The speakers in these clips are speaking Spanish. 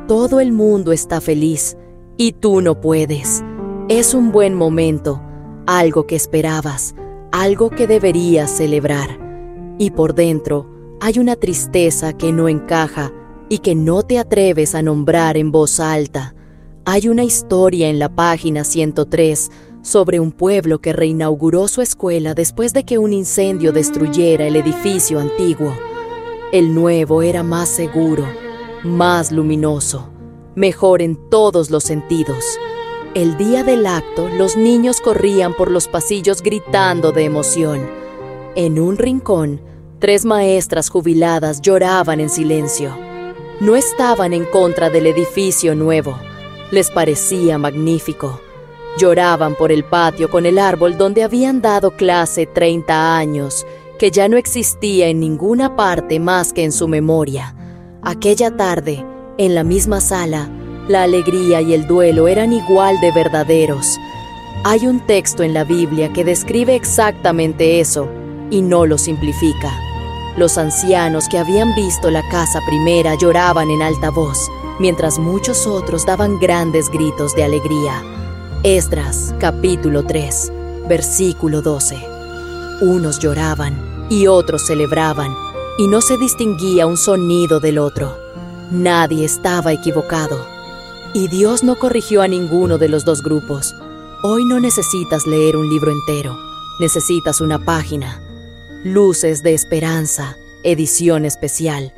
Todo el mundo está feliz y tú no puedes. Es un buen momento, algo que esperabas, algo que deberías celebrar. Y por dentro hay una tristeza que no encaja y que no te atreves a nombrar en voz alta. Hay una historia en la página 103 sobre un pueblo que reinauguró su escuela después de que un incendio destruyera el edificio antiguo. El nuevo era más seguro, más luminoso, mejor en todos los sentidos. El día del acto, los niños corrían por los pasillos gritando de emoción. En un rincón, 3 maestras jubiladas lloraban en silencio. No estaban en contra del edificio nuevo. Les parecía magnífico. Lloraban por el patio con el árbol donde habían dado clase 30 años, que ya no existía en ninguna parte más que en su memoria. Aquella tarde, en la misma sala, la alegría y el duelo eran igual de verdaderos. Hay un texto en la Biblia que describe exactamente eso y no lo simplifica. Los ancianos que habían visto la casa primera lloraban en alta voz, mientras muchos otros daban grandes gritos de alegría. Esdras, capítulo 3, versículo 12. Unos lloraban y otros celebraban, y no se distinguía un sonido del otro. Nadie estaba equivocado. Y Dios no corrigió a ninguno de los dos grupos. Hoy no necesitas leer un libro entero, necesitas una página. Luces de Esperanza, edición especial.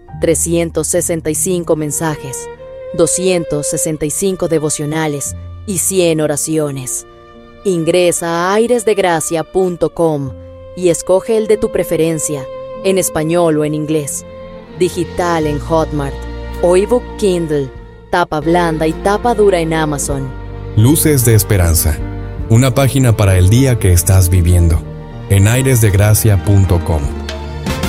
365 mensajes, 265 devocionales y 100 oraciones. Ingresa a airesdegracia.com y escoge el de tu preferencia, en español o en inglés, digital en Hotmart o ebook Kindle, tapa blanda y tapa dura en Amazon. Luces de Esperanza, una página para el día que estás viviendo, en airesdegracia.com.